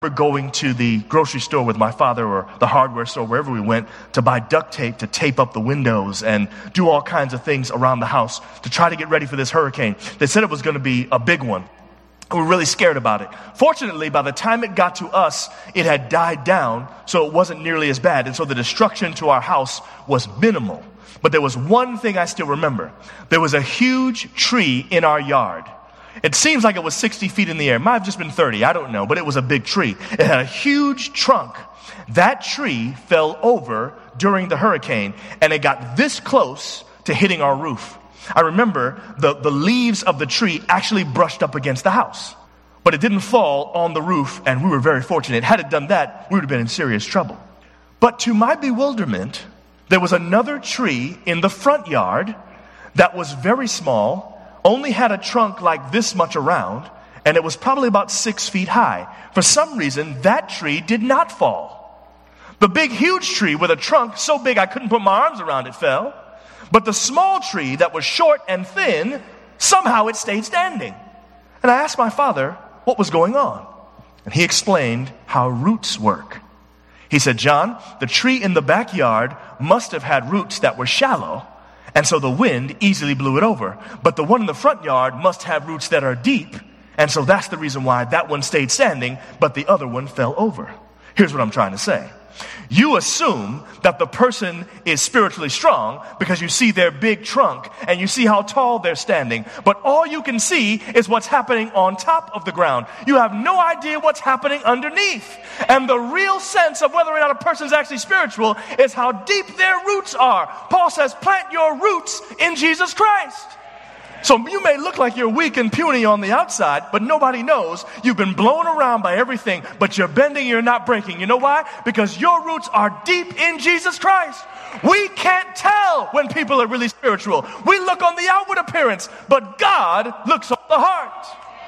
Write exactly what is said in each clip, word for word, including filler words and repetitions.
We're going to the grocery store with my father or the hardware store, wherever we went, to buy duct tape to tape up the windows and do all kinds of things around the house to try to get ready for this hurricane. They said it was going to be a big one. We were really scared about it. Fortunately, by the time it got to us, it had died down, so it wasn't nearly as bad. And so the destruction to our house was minimal. But there was one thing I still remember. There was a huge tree in our yard. It seems like it was sixty feet in the air. It might have just been thirty. I don't know. But it was a big tree. It had a huge trunk. That tree fell over during the hurricane, and it got this close to hitting our roof. I remember the, the leaves of the tree actually brushed up against the house. But it didn't fall on the roof, and we were very fortunate. Had it done that, we would have been in serious trouble. But to my bewilderment, there was another tree in the front yard that was very small, only had a trunk like this much around, and it was probably about six feet high. For some reason, that tree did not fall. The big, huge tree with a trunk so big I couldn't put my arms around it fell. But the small tree that was short and thin, somehow it stayed standing. And I asked my father what was going on. And he explained how roots work. He said, John, the tree in the backyard must have had roots that were shallow, and so the wind easily blew it over. But the one in the front yard must have roots that are deep. And so that's the reason why that one stayed standing, but the other one fell over. Here's what I'm trying to say. You assume that the person is spiritually strong because you see their big trunk and you see how tall they're standing. But all you can see is what's happening on top of the ground. You have no idea what's happening underneath. And the real sense of whether or not a person is actually spiritual is how deep their roots are. Paul says, plant your roots in Jesus Christ. So you may look like you're weak and puny on the outside, but nobody knows you've been blown around by everything, but you're bending, you're not breaking. You know why? Because your roots are deep in Jesus Christ. We can't tell when people are really spiritual. We look on the outward appearance, but God looks on the heart.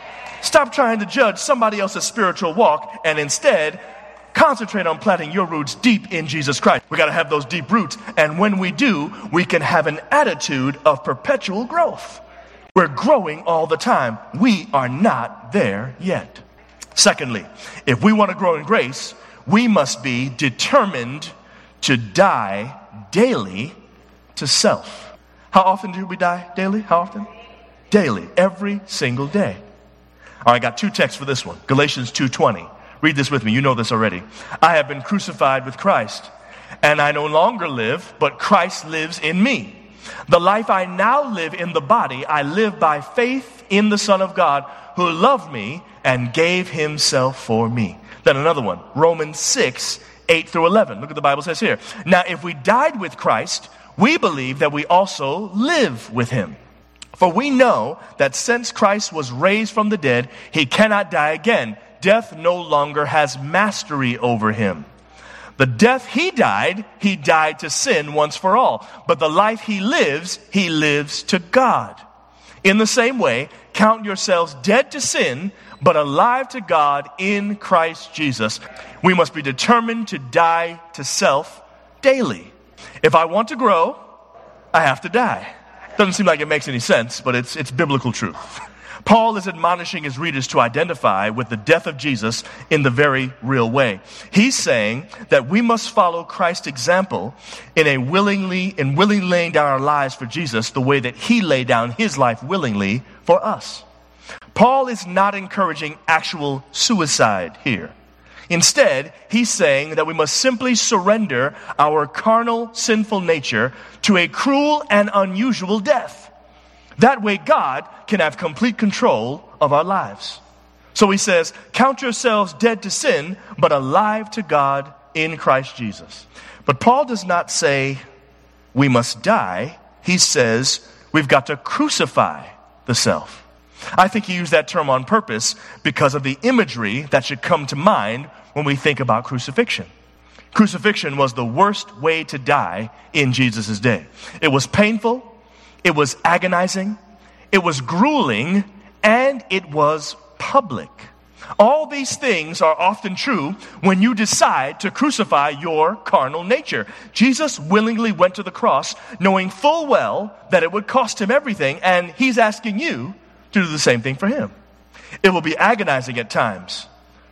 Stop trying to judge somebody else's spiritual walk and instead concentrate on planting your roots deep in Jesus Christ. We got to have those deep roots, and when we do, we can have an attitude of perpetual growth. We're growing all the time. We are not there yet. Secondly, if we want to grow in grace, we must be determined to die daily to self. How often do we die daily? How often? Daily. Every single day. All right, I got two texts for this one. Galatians two twenty. Read this with me. You know this already. I have been crucified with Christ, and I no longer live, but Christ lives in me. The life I now live in the body, I live by faith in the Son of God who loved me and gave himself for me. Then another one, Romans six, eight through eleven. Look what the Bible says here. Now, if we died with Christ, we believe that we also live with him. For we know that since Christ was raised from the dead, he cannot die again. Death no longer has mastery over him. The death he died, he died to sin once for all. But the life he lives, he lives to God. In the same way, count yourselves dead to sin, but alive to God in Christ Jesus. We must be determined to die to self daily. If I want to grow, I have to die. Doesn't seem like it makes any sense, but it's, it's biblical truth. Paul is admonishing his readers to identify with the death of Jesus in the very real way. He's saying that we must follow Christ's example in a willingly, in willingly laying down our lives for Jesus the way that he laid down his life willingly for us. Paul is not encouraging actual suicide here. Instead, he's saying that we must simply surrender our carnal, sinful nature to a cruel and unusual death. That way God can have complete control of our lives. So he says, count yourselves dead to sin, but alive to God in Christ Jesus. But Paul does not say we must die. He says we've got to crucify the self. I think he used that term on purpose because of the imagery that should come to mind when we think about crucifixion. Crucifixion was the worst way to die in Jesus' day. It was painful. It was agonizing, it was grueling, and it was public. All these things are often true when you decide to crucify your carnal nature. Jesus willingly went to the cross knowing full well that it would cost him everything, and he's asking you to do the same thing for him. It will be agonizing at times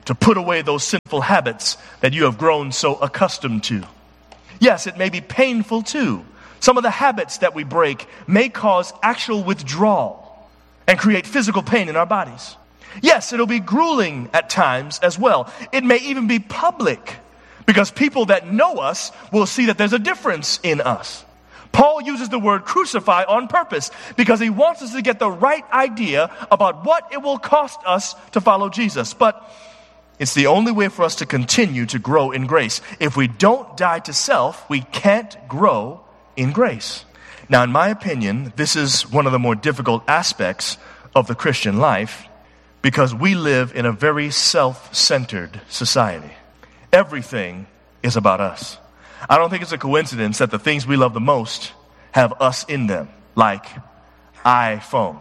to put away those sinful habits that you have grown so accustomed to. Yes, it may be painful too. Some of the habits that we break may cause actual withdrawal and create physical pain in our bodies. Yes, it'll be grueling at times as well. It may even be public, because people that know us will see that there's a difference in us. Paul uses the word crucify on purpose because he wants us to get the right idea about what it will cost us to follow Jesus. But it's the only way for us to continue to grow in grace. If we don't die to self, we can't grow in grace. Now, in my opinion, this is one of the more difficult aspects of the Christian life because we live in a very self-centered society. Everything is about us. I don't think it's a coincidence that the things we love the most have us in them, like iPhone,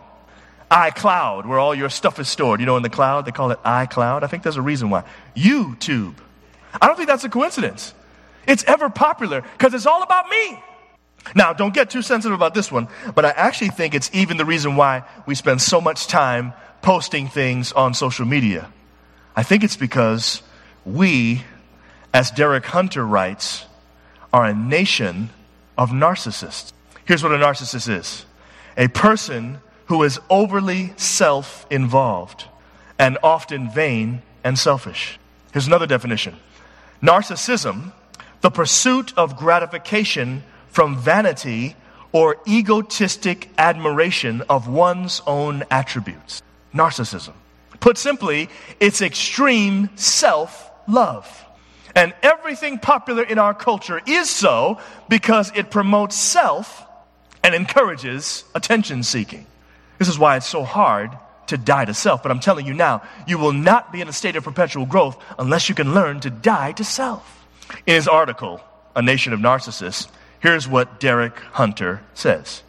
iCloud, where all your stuff is stored. You know, in the cloud, they call it iCloud. I think there's a reason why. YouTube. I don't think that's a coincidence. It's ever popular because it's all about me. Now, don't get too sensitive about this one, but I actually think it's even the reason why we spend so much time posting things on social media. I think it's because we, as Derek Hunter writes, are a nation of narcissists. Here's what a narcissist is. A person who is overly self-involved and often vain and selfish. Here's another definition. Narcissism, the pursuit of gratification from vanity or egotistic admiration of one's own attributes. Narcissism. Put simply, it's extreme self-love. And everything popular in our culture is so because it promotes self and encourages attention seeking. This is why it's so hard to die to self. But I'm telling you now, you will not be in a state of perpetual growth unless you can learn to die to self. In his article, A Nation of Narcissists, here's what Derek Hunter says.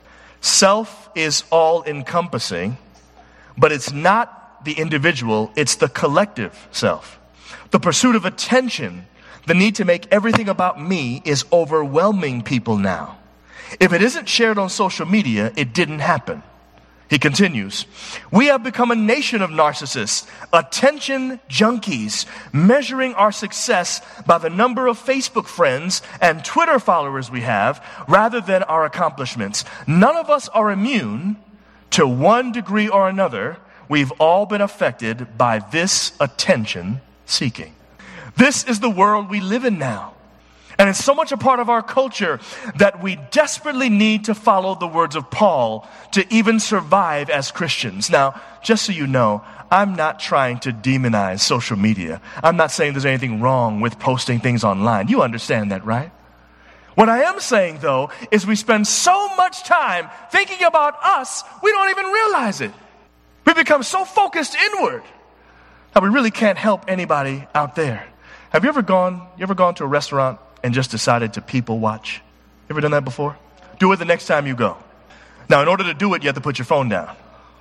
Self is all-encompassing, but it's not the individual, it's the collective self. The pursuit of attention, the need to make everything about me, is overwhelming people now. If it isn't shared on social media, it didn't happen. He continues, we have become a nation of narcissists, attention junkies, measuring our success by the number of Facebook friends and Twitter followers we have, rather than our accomplishments. None of us are immune. To one degree or another, we've all been affected by this attention seeking. This is the world we live in now. And it's so much a part of our culture that we desperately need to follow the words of Paul to even survive as Christians. Now, just so you know, I'm not trying to demonize social media. I'm not saying there's anything wrong with posting things online. You understand that, right? What I am saying, though, is we spend so much time thinking about us, we don't even realize it. We become so focused inward that we really can't help anybody out there. Have you ever gone, you ever gone to a restaurant and just decided to people watch? You ever done that before? Do it the next time you go. Now, in order to do it, you have to put your phone down.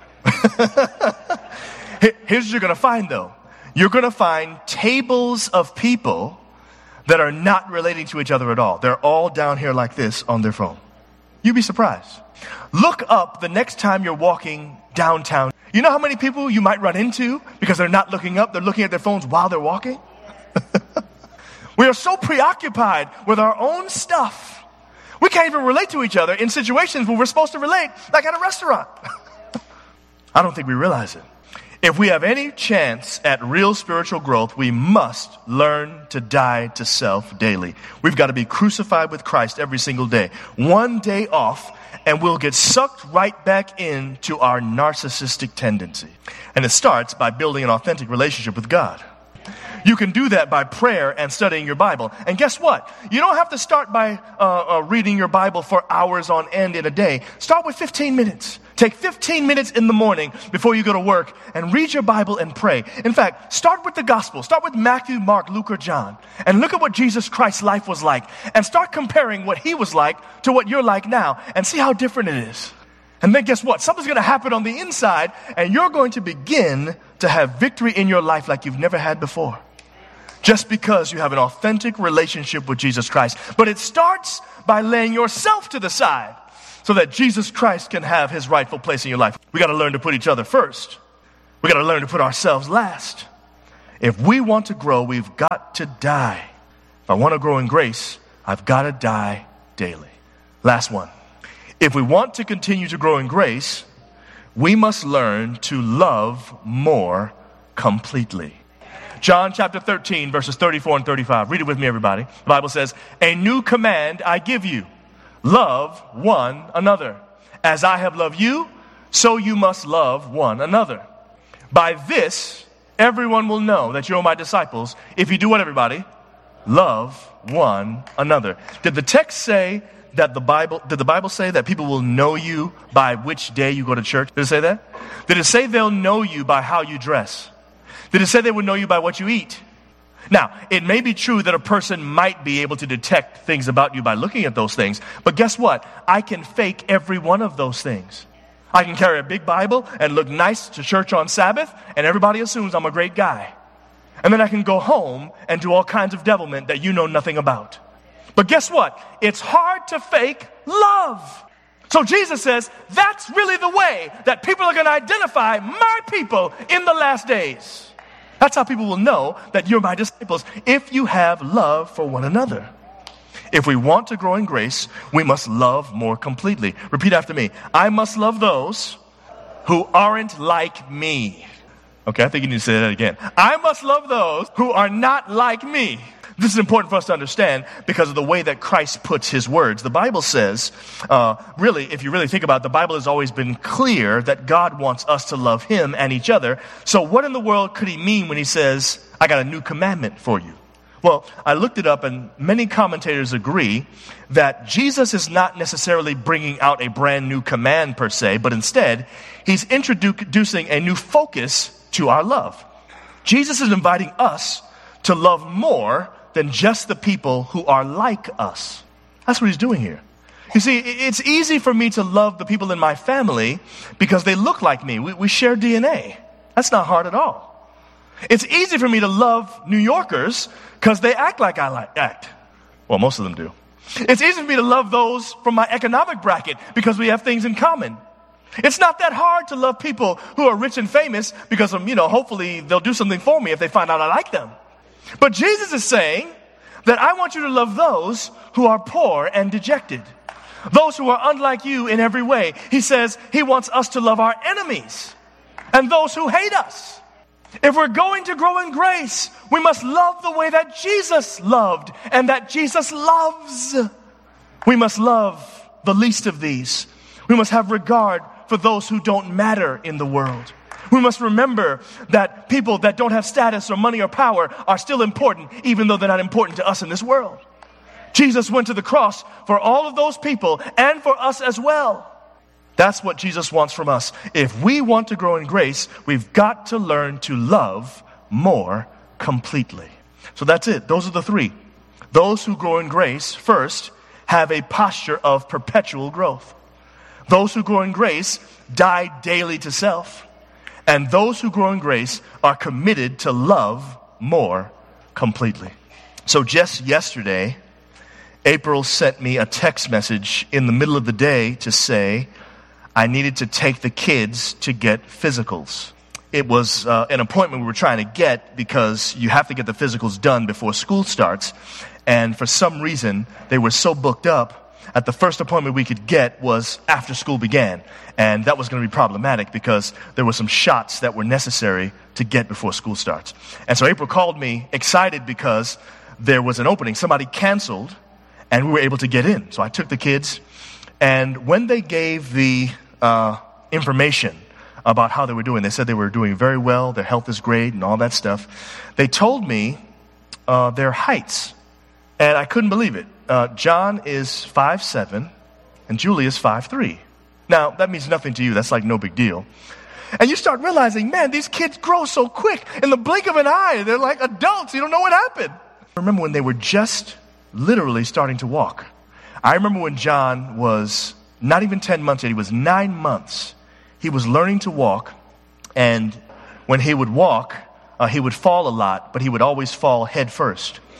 Here's what you're going to find, though. You're going to find tables of people that are not relating to each other at all. They're all down here like this on their phone. You'd be surprised. Look up the next time you're walking downtown. You know how many people you might run into because they're not looking up, they're looking at their phones while they're walking? We are so preoccupied with our own stuff. We can't even relate to each other in situations where we're supposed to relate, like at a restaurant. I don't think we realize it. If we have any chance at real spiritual growth, we must learn to die to self daily. We've got to be crucified with Christ every single day. One day off, and we'll get sucked right back into our narcissistic tendency. And it starts by building an authentic relationship with God. You can do that by prayer and studying your Bible. And guess what? You don't have to start by uh, uh, reading your Bible for hours on end in a day. Start with fifteen minutes. Take fifteen minutes in the morning before you go to work and read your Bible and pray. In fact, start with the gospel. Start with Matthew, Mark, Luke, or John. And look at what Jesus Christ's life was like. And start comparing what he was like to what you're like now. And see how different it is. And then guess what? Something's going to happen on the inside. And you're going to begin to have victory in your life like you've never had before. Just because you have an authentic relationship with Jesus Christ. But it starts by laying yourself to the side so that Jesus Christ can have his rightful place in your life. We got to learn to put each other first. We got to learn to put ourselves last. If we want to grow, we've got to die. If I want to grow in grace, I've got to die daily. Last one. If we want to continue to grow in grace, we must learn to love more completely. John chapter thirteen, verses thirty-four and thirty-five. Read it with me, everybody. The Bible says, "A new command I give you, love one another. As I have loved you, so you must love one another. By this, everyone will know that you're my disciples if you do what, everybody? Love one another." Did the text say that the Bible, did the Bible say that people will know you by which day you go to church? Did it say that? Did it say they'll know you by how you dress? Did it say they would know you by what you eat? Now, it may be true that a person might be able to detect things about you by looking at those things, but guess what? I can fake every one of those things. I can carry a big Bible and look nice to church on Sabbath, and everybody assumes I'm a great guy. And then I can go home and do all kinds of devilment that you know nothing about. But guess what? It's hard to fake love. So Jesus says, that's really the way that people are going to identify my people in the last days. That's how people will know that you're my disciples, if you have love for one another. If we want to grow in grace, we must love more completely. Repeat after me. I must love those who aren't like me. Okay, I think you need to say that again. I must love those who are not like me. This is important for us to understand because of the way that Christ puts his words. The Bible says, uh, really, if you really think about it, the Bible has always been clear that God wants us to love him and each other. So what in the world could he mean when he says, I got a new commandment for you? Well, I looked it up, and many commentators agree that Jesus is not necessarily bringing out a brand new command per se, but instead, he's introducing a new focus to our love. Jesus is inviting us to love more than just the people who are like us. That's what he's doing here. You see, it's easy for me to love the people in my family because they look like me. We, we share D N A. That's not hard at all. It's easy for me to love New Yorkers because they act like I like, act. Well, most of them do. It's easy for me to love those from my economic bracket because we have things in common. It's not that hard to love people who are rich and famous because, um, you know, hopefully they'll do something for me if they find out I like them. But Jesus is saying that I want you to love those who are poor and dejected, those who are unlike you in every way. He says he wants us to love our enemies and those who hate us. If we're going to grow in grace, we must love the way that Jesus loved and that Jesus loves. We must love the least of these. We must have regard for those who don't matter in the world. We must remember that people that don't have status or money or power are still important, even though they're not important to us in this world. Jesus went to the cross for all of those people and for us as well. That's what Jesus wants from us. If we want to grow in grace, we've got to learn to love more completely. So that's it. Those are the three. Those who grow in grace, first, have a posture of perpetual growth. Those who grow in grace die daily to self. And those who grow in grace are committed to love more completely. So just yesterday, April sent me a text message in the middle of the day to say I needed to take the kids to get physicals. It was uh, an appointment we were trying to get because you have to get the physicals done before school starts. And for some reason, they were so booked up at the first appointment we could get was after school began. And that was going to be problematic because there were some shots that were necessary to get before school starts. And so April called me excited because there was an opening. Somebody canceled and we were able to get in. So I took the kids, and when they gave the uh, information about how they were doing, they said they were doing very well, their health is great and all that stuff. They told me uh, their heights, and I couldn't believe it. Uh, John is five seven, and Julie is five three. Now, that means nothing to you. That's like no big deal. And you start realizing, man, these kids grow so quick. In the blink of an eye, they're like adults. You don't know what happened. I remember when they were just literally starting to walk. I remember when John was not even ten months yet. He was nine months. He was learning to walk, and when he would walk, uh, he would fall a lot, but he would always fall head first.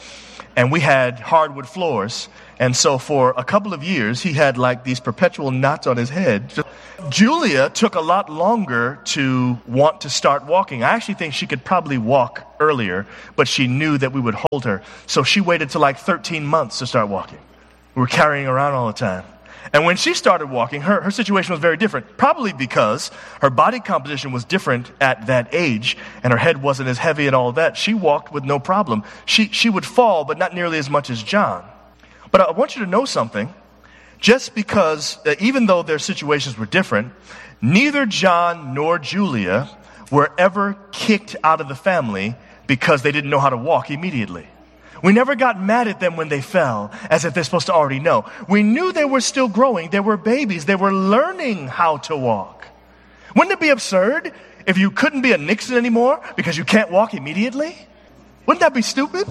and we had hardwood floors. And so for a couple of years, he had like these perpetual knots on his head. Julia took a lot longer to want to start walking. I actually think she could probably walk earlier, but she knew that we would hold her. So she waited till like thirteen months to start walking. We were carrying her around all the time. And when she started walking, her, her situation was very different, probably because her body composition was different at that age, and her head wasn't as heavy and all of that. She walked with no problem. She, she would fall, but not nearly as much as John. But I want you to know something. Just because, uh, even though their situations were different, neither John nor Julia were ever kicked out of the family because they didn't know how to walk immediately. We never got mad at them when they fell, as if they're supposed to already know. We knew they were still growing. They were babies. They were learning how to walk. Wouldn't it be absurd if you couldn't be a Nixon anymore because you can't walk immediately? Wouldn't that be stupid?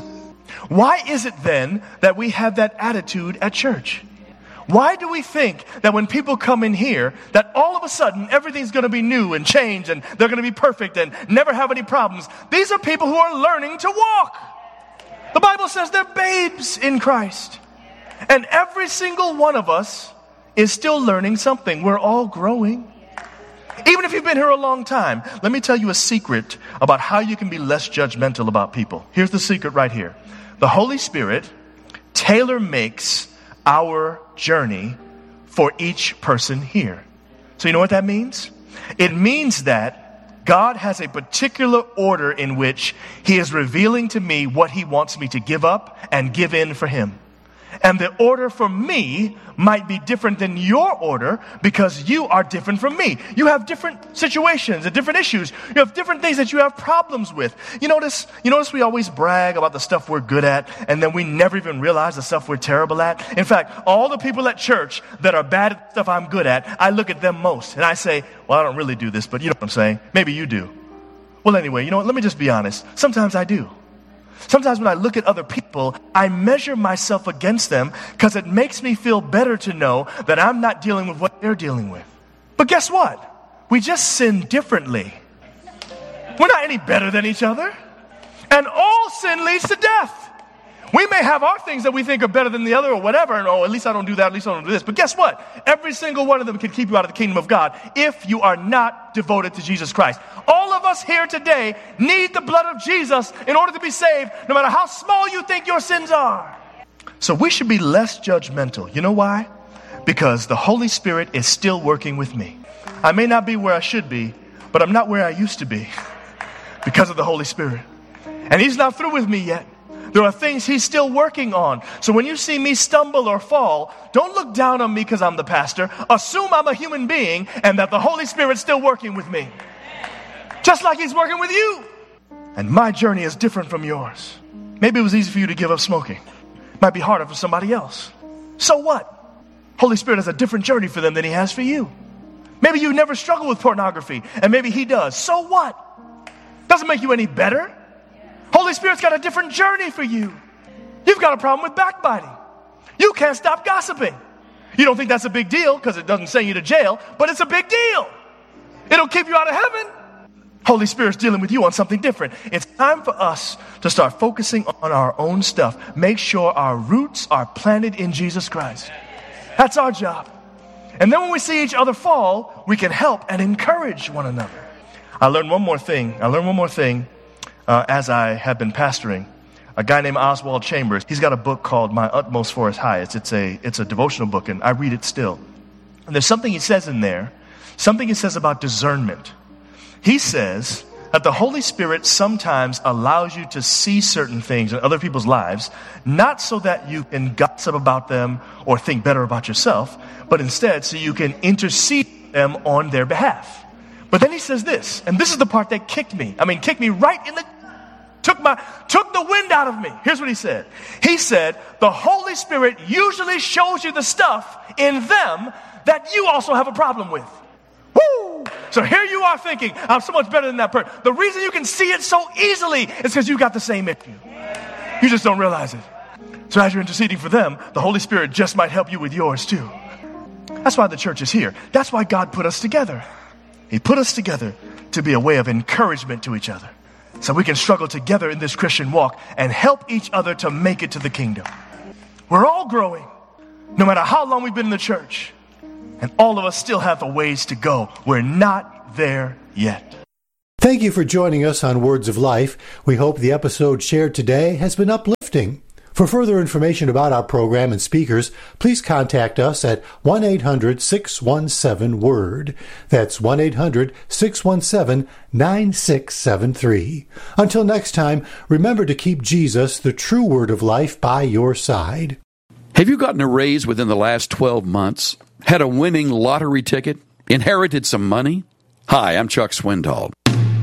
Why is it then that we have that attitude at church? Why do we think that when people come in here, that all of a sudden everything's going to be new and change and they're going to be perfect and never have any problems? These are people who are learning to walk. The Bible says they're babes in Christ. And every single one of us is still learning something. We're all growing. Even if you've been here a long time, let me tell you a secret about how you can be less judgmental about people. Here's the secret right here. The Holy Spirit tailor makes our journey for each person here. So you know what that means? It means that God has a particular order in which he is revealing to me what he wants me to give up and give in for him. And the order for me might be different than your order because you are different from me. You have different situations and different issues. You have different things that you have problems with. You notice, you notice we always brag about the stuff we're good at, and then we never even realize the stuff we're terrible at. In fact, all the people at church that are bad at stuff I'm good at, I look at them most. And I say, well, I don't really do this, but you know what I'm saying. Maybe you do. Well, anyway, you know what? Let me just be honest. Sometimes I do. Sometimes when I look at other people, I measure myself against them because it makes me feel better to know that I'm not dealing with what they're dealing with. But guess what? We just sin differently. We're not any better than each other. And all sin leads to death. We may have our things that we think are better than the other or whatever, and oh, at least I don't do that, at least I don't do this. But guess what? Every single one of them can keep you out of the kingdom of God if you are not devoted to Jesus Christ. All of us here today need the blood of Jesus in order to be saved, no matter how small you think your sins are. So we should be less judgmental. You know why? Because the Holy Spirit is still working with me. I may not be where I should be, but I'm not where I used to be because of the Holy Spirit. And he's not through with me yet. There are things he's still working on. So when you see me stumble or fall, don't look down on me because I'm the pastor. Assume I'm a human being and that the Holy Spirit's still working with me. Just like he's working with you. And my journey is different from yours. Maybe it was easy for you to give up smoking. It might be harder for somebody else. So what? Holy Spirit has a different journey for them than he has for you. Maybe you never struggled with pornography, and maybe he does. So what? Doesn't make you any better. Holy Spirit's got a different journey for you. You've got a problem with backbiting. You can't stop gossiping. You don't think that's a big deal because it doesn't send you to jail, but it's a big deal. It'll keep you out of heaven. Holy Spirit's dealing with you on something different. It's time for us to start focusing on our own stuff. Make sure our roots are planted in Jesus Christ. That's our job. And then when we see each other fall, we can help and encourage one another. I learned one more thing. I learned one more thing. Uh, as I have been pastoring, a guy named Oswald Chambers, he's got a book called My Utmost for His Highest. It's a, it's a devotional book, and I read it still. And there's something he says in there, something he says about discernment. He says that the Holy Spirit sometimes allows you to see certain things in other people's lives, not so that you can gossip about them or think better about yourself, but instead so you can intercede them on their behalf. But then he says this, and this is the part that kicked me. I mean, kicked me right in the... Took my, took the wind out of me. Here's what he said. He said, the Holy Spirit usually shows you the stuff in them that you also have a problem with. Woo! So here you are thinking, I'm so much better than that person. The reason you can see it so easily is because you got the same issue. You just don't realize it. So as you're interceding for them, the Holy Spirit just might help you with yours too. That's why the church is here. That's why God put us together. He put us together to be a way of encouragement to each other. so we can struggle together in this Christian walk and help each other to make it to the kingdom. We're all growing, no matter how long we've been in the church. And all of us still have a ways to go. We're not there yet. Thank you for joining us on Words of Life. We hope the episode shared today has been uplifting. For further information about our program and speakers, please contact us at one eight hundred six one seven WORD. That's one eight hundred six one seven nine six seven three. Until next time, remember to keep Jesus, the true Word of life, by your side. Have you gotten a raise within the last twelve months? Had a winning lottery ticket? Inherited some money? Hi, I'm Chuck Swindoll.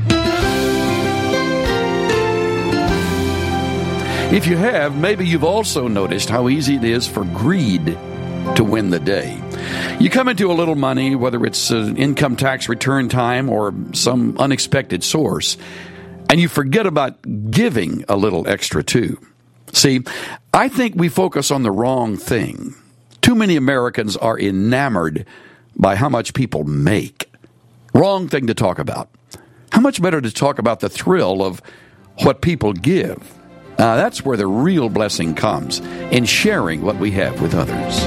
If you have, maybe you've also noticed how easy it is for greed to win the day. You come into a little money, whether it's an income tax return time or some unexpected source, and you forget about giving a little extra too. See, I think we focus on the wrong thing. Too many Americans are enamored by how much people make. Wrong thing to talk about. How much better to talk about the thrill of what people give? Uh, that's where the real blessing comes, in sharing what we have with others.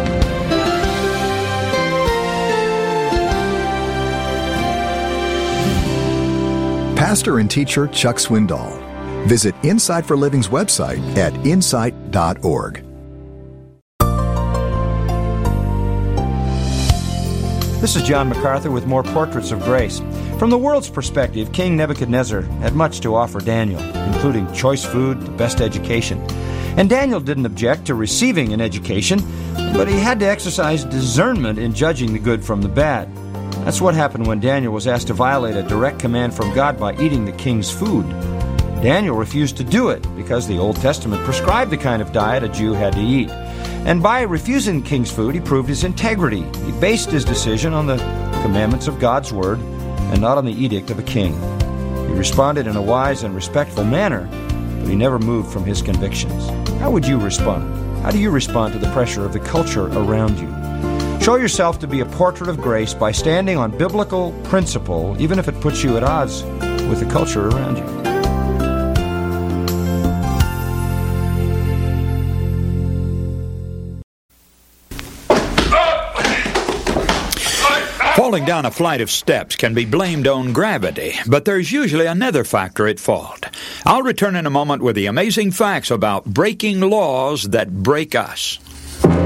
Pastor and teacher Chuck Swindoll. Visit Insight for Living's website at insight dot org. This is John MacArthur with more Portraits of Grace. From the world's perspective, King Nebuchadnezzar had much to offer Daniel, including choice food, the best education. And Daniel didn't object to receiving an education, but he had to exercise discernment in judging the good from the bad. That's what happened when Daniel was asked to violate a direct command from God by eating the king's food. Daniel refused to do it because the Old Testament prescribed the kind of diet a Jew had to eat. And by refusing the king's food, he proved his integrity. He based his decision on the commandments of God's word and not on the edict of a king. He responded in a wise and respectful manner, but he never moved from his convictions. How would you respond? How do you respond to the pressure of the culture around you? Show yourself to be a portrait of grace by standing on biblical principle, even if it puts you at odds with the culture around you. Falling down a flight of steps can be blamed on gravity, but there's usually another factor at fault. I'll return in a moment with the amazing facts about breaking laws that break us.